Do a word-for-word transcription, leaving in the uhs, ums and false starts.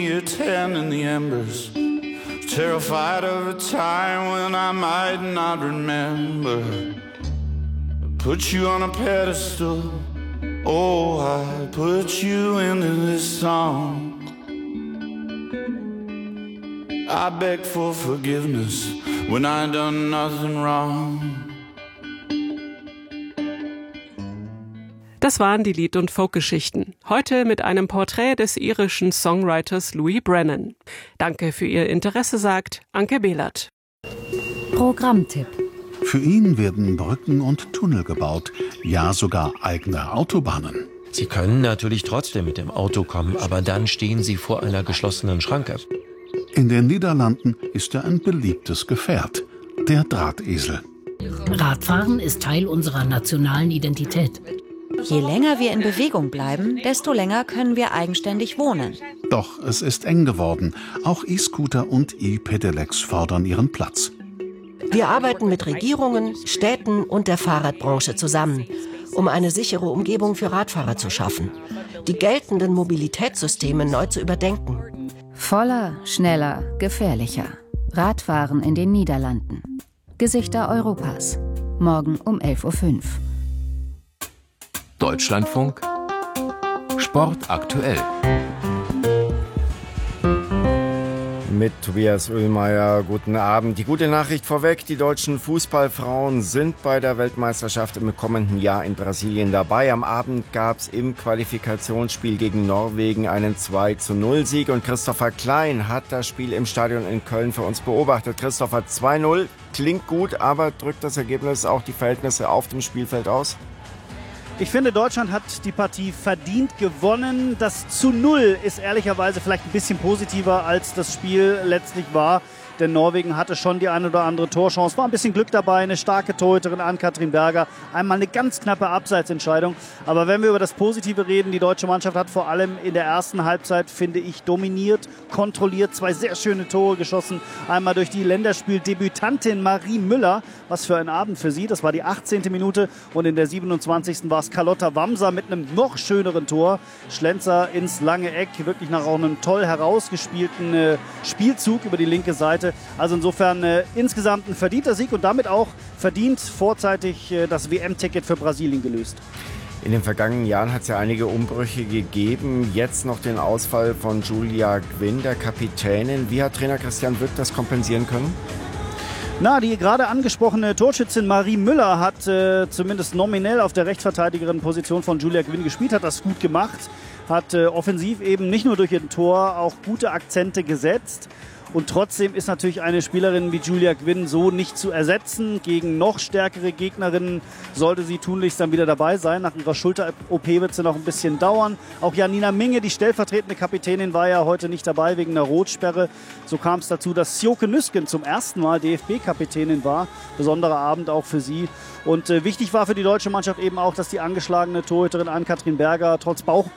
Your tan in the embers, terrified of a time when I might not remember. Put you on a pedestal, oh, I put you into this song. I beg for forgiveness when I done nothing wrong. Das waren die Lied- und Folkgeschichten. Heute mit einem Porträt des irischen Songwriters Louis Brennan. Danke für Ihr Interesse, sagt Anke Behlert. Programmtipp. Für ihn werden Brücken und Tunnel gebaut, ja sogar eigene Autobahnen. Sie können natürlich trotzdem mit dem Auto kommen, aber dann stehen Sie vor einer geschlossenen Schranke. In den Niederlanden ist er ein beliebtes Gefährt, der Drahtesel. Radfahren ist Teil unserer nationalen Identität. Je länger wir in Bewegung bleiben, desto länger können wir eigenständig wohnen. Doch es ist eng geworden. Auch E-Scooter und E-Pedelecs fordern ihren Platz. Wir arbeiten mit Regierungen, Städten und der Fahrradbranche zusammen, um eine sichere Umgebung für Radfahrer zu schaffen, die geltenden Mobilitätssysteme neu zu überdenken. Voller, schneller, gefährlicher. Radfahren in den Niederlanden. Gesichter Europas. Morgen um elf Uhr fünf. Deutschlandfunk Sport aktuell. Mit Tobias Oehlmeier, guten Abend. Die gute Nachricht vorweg, die deutschen Fußballfrauen sind bei der Weltmeisterschaft im kommenden Jahr in Brasilien dabei. Am Abend gab es im Qualifikationsspiel gegen Norwegen einen zwei zu null Sieg und Christopher Klein hat das Spiel im Stadion in Köln für uns beobachtet. Christopher, zwei null klingt gut, aber drückt das Ergebnis auch die Verhältnisse auf dem Spielfeld aus? Ich finde, Deutschland hat die Partie verdient gewonnen. Das zu Null ist ehrlicherweise vielleicht ein bisschen positiver, als das Spiel letztlich war. Denn Norwegen hatte schon die eine oder andere Torchance. War ein bisschen Glück dabei, eine starke Torhüterin Ann-Kathrin Berger. Einmal eine ganz knappe Abseitsentscheidung. Aber wenn wir über das Positive reden, die deutsche Mannschaft hat vor allem in der ersten Halbzeit, finde ich, dominiert, kontrolliert, zwei sehr schöne Tore geschossen. Einmal durch die Länderspieldebütantin Marie Müller. Was für ein Abend für sie. Das war die achtzehnte Minute. Und in der siebenundzwanzigsten war es Carlotta Wamser mit einem noch schöneren Tor. Schlenzer ins lange Eck. Wirklich nach auch einem toll herausgespielten äh, Spielzug über die linke Seite. Also insofern äh, insgesamt ein verdienter Sieg und damit auch verdient vorzeitig äh, das W M-Ticket für Brasilien gelöst. In den vergangenen Jahren hat es ja einige Umbrüche gegeben. Jetzt noch den Ausfall von Julia Gwynn, der Kapitänin. Wie hat Trainer Christian Wück das kompensieren können? Na, die gerade angesprochene Torschützin Marie Müller hat äh, zumindest nominell auf der Rechtsverteidigerin-Position von Julia Gwynn gespielt, hat das gut gemacht, hat äh, offensiv eben nicht nur durch ihr Tor auch gute Akzente gesetzt. Und trotzdem ist natürlich eine Spielerin wie Julia Gwynn so nicht zu ersetzen. Gegen noch stärkere Gegnerinnen sollte sie tunlichst dann wieder dabei sein. Nach ihrer Schulter-O P wird sie noch ein bisschen dauern. Auch Janina Minge, die stellvertretende Kapitänin, war ja heute nicht dabei wegen einer Rotsperre. So kam es dazu, dass Sjoke Nüsken zum ersten Mal D F B-Kapitänin war. Besonderer Abend auch für sie. Und äh, wichtig war für die deutsche Mannschaft eben auch, dass die angeschlagene Torhüterin Ann-Kathrin Berger trotz Bauch